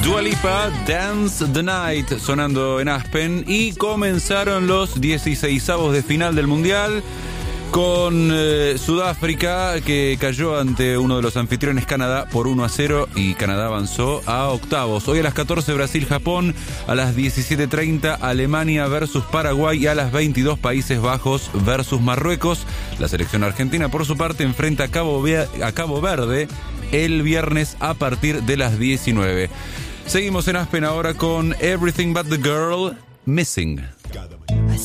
Dua Lipa, Dance the Night, sonando en Aspen. Y comenzaron los 16avos de final del Mundial con Sudáfrica, que cayó ante uno de los anfitriones, Canadá, por 1-0, y Canadá avanzó a octavos. Hoy a las 14, Brasil-Japón, a las 17:30, Alemania versus Paraguay, y a las 22, Países Bajos versus Marruecos. La selección argentina, por su parte, enfrenta a Cabo Verde el viernes a partir de las 19. Seguimos en Aspen ahora con Everything But the Girl, Missing.